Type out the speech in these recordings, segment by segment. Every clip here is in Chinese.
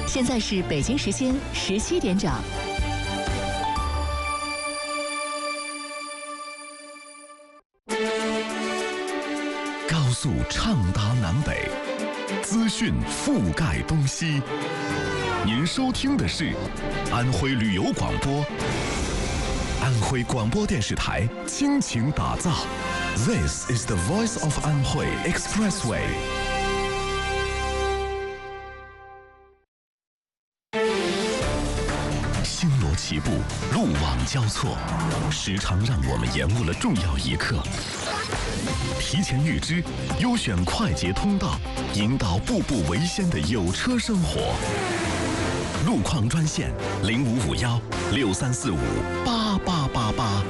现在是北京时间17点整。 高速畅达南北，资讯覆盖东西。您收听的是安徽旅游广播，安徽广播电视台倾情打造。This is the voice of Anhui Expressway。星罗棋布，路网交错，时常让我们延误了重要一刻。提前预知，优选快捷通道，引导步步为先的有车生活。路况专线055163458888。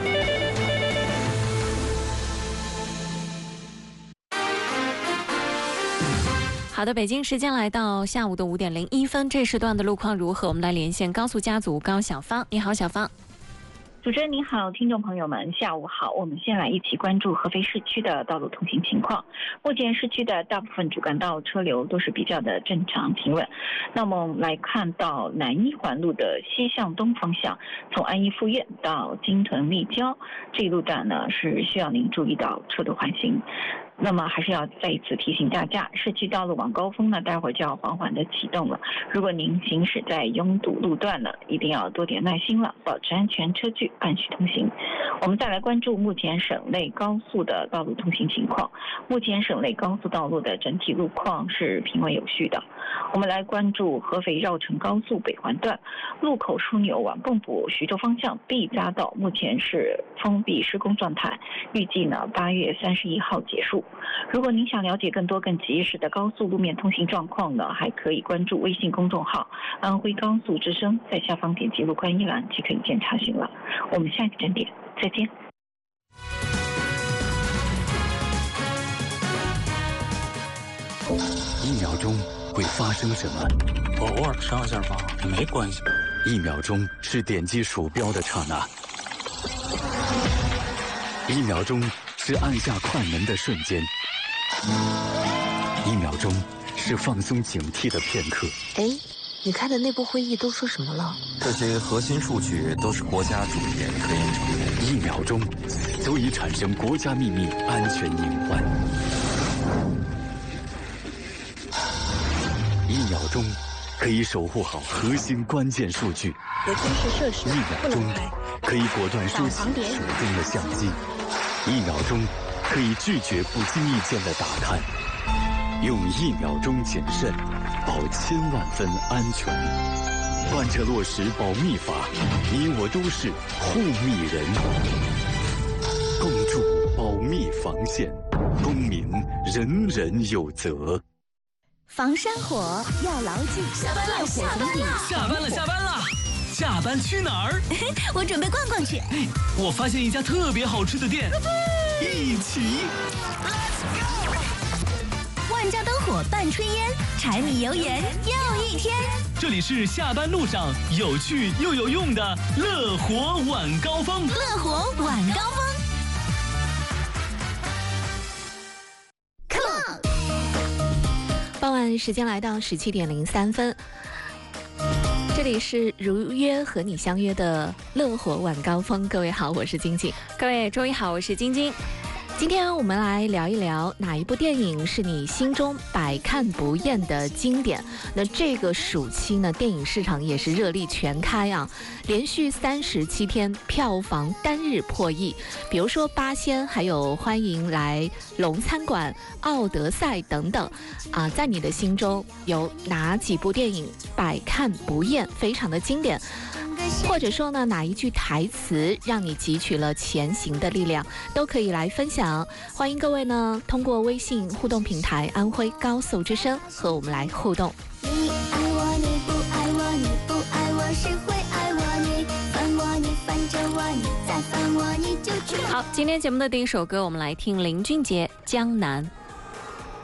好的，北京时间来到下午的5点01分，这时段的路况如何？我们来连线高速家族高小芳。你好，小芳。 主持人您好，听众朋友们，下午好。我们先来一起关注合肥市区的道路通行情况。目前市区的大部分主干道车流都是比较的正常平稳。那么我们来看到南一环路的西向东方向，从安逸附院到金屯立交这一路段呢，是需要您注意到车道缓行。那么还是要再一次提醒大家，市区道路晚高峰呢，待会儿就要缓缓的启动了。如果您行驶在拥堵路段呢，一定要多点耐心了，保持安全车距，按时通行。我们再来关注目前省内高速的道路通行情况。目前省内高速道路的整体路况是平稳有序的。我们来关注合肥绕城高速北环段路口枢纽往蚌埠徐州方向 B 匝道，目前是封闭施工状态，预计呢8月31号结束。如果您想了解更多更及时的高速路面通行状况呢，还可以关注微信公众号安徽高速之声，在下方点击路况一栏即可一键查询了。我们下一个站点再见。 1秒钟会发生什么？ 偶尔上下吧，没关系。 1秒钟是点击鼠标的刹那，1秒钟是按下快门的瞬间，1秒钟是放松警惕的片刻。 哎，你开的内部会议都说什么了？ 这些核心数据都是国家主权科研成果。 1秒钟足以产生国家秘密安全隐患。1秒钟可以守护好核心关键数据。 别军事设施 1秒钟可以果断收起手中的相机。1秒钟可以拒绝不经意间的打探。用1秒钟谨慎，保千万分安全。贯彻落实保密法，你我都是护密人。共筑保密防线，公民人人有责。 防山火要牢记， 下班了， 下班了， 下班了，下班了，下班去哪儿？ 我准备逛逛去。 我发现一家特别好吃的店，一起。 万家灯火半炊烟，柴米油盐又一天。 这里是下班路上有趣又有用的乐活晚高峰。 乐活晚高峰。 傍晚时间来到17点03分，这里是如约和你相约的乐活晚高峰。各位好，我是晶晶。各位周一好，我是晶晶。今天我们来聊一聊哪一部电影是你心中百看不厌的经典。那这个暑期呢，电影市场也是热力全开啊，连续37天票房单日破亿。比如说《八仙》，还有《欢迎来龙餐馆》、《奥德赛》等等啊，在你的心中有哪几部电影百看不厌，非常的经典？或者说呢，哪一句台词让你汲取了前行的力量，都可以来分享。欢迎各位呢通过微信互动平台安徽高速之声和我们来互动。 你爱我，你不爱我，你不爱我，谁会爱我？你烦我，你烦着我，你再烦我，你就去。 好，今天节目的第一首歌，我们来听林俊杰《江南》。